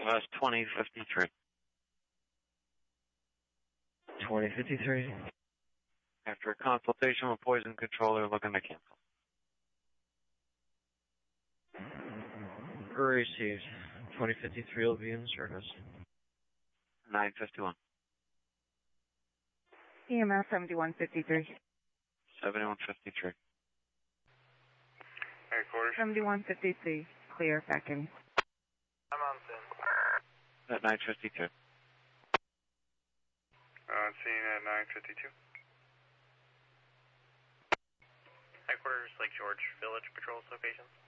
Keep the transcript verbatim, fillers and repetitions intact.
West twenty fifty-three. twenty fifty-three. After a consultation with poison control, they're looking to cancel. Received. twenty fifty-three will be in service. nine fifty-one. E M S seventy-one fifty-three. seventy-one fifty-three. Headquarters. seventy-one fifty-three. Clear, back in. I'm on scene. At nine fifty-two. Uh, scene at nine fifty-two. Headquarters, Lake George Village Patrol locations.